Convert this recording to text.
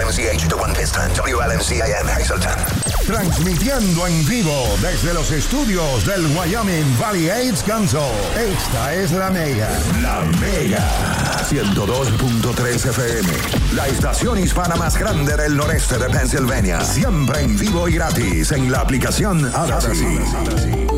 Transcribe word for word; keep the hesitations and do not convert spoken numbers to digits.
M C H, The One Piston, W L M C A M, Hazleton. Transmitiendo en vivo desde los estudios del Wyoming Valley Aids Council. Esta es La Mega. La Mega. ciento dos punto tres F M. La estación hispana más grande del noreste de Pennsylvania. Siempre en vivo y gratis en la aplicación Odyssey.